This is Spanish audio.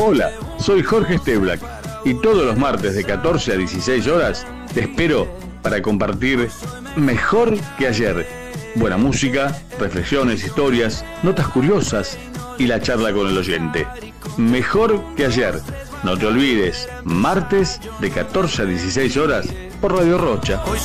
Hola, soy Jorge Steblack y todos los martes de 14 a 16 horas te espero para compartir Mejor que ayer. Buena música, reflexiones, historias, notas curiosas y la charla con el oyente. Mejor que ayer. No te olvides, martes de 14 a 16 horas por Radio Rocha.